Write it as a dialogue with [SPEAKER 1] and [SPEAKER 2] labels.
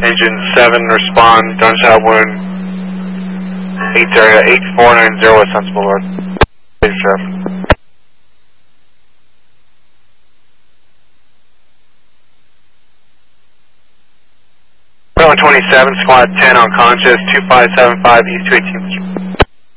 [SPEAKER 1] Engine 7, respond, gunshot wound, 8490 West Sunset Boulevard. Safe traffic. Bravo 27, squad 10 unconscious, 2575 East 18th Street.